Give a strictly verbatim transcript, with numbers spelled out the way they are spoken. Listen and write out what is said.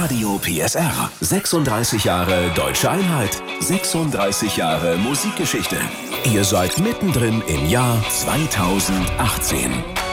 Radio P S R. sechsunddreißig Jahre Deutsche Einheit. sechsunddreißig Jahre Musikgeschichte. Ihr seid mittendrin im Jahr zweitausendachtzehn.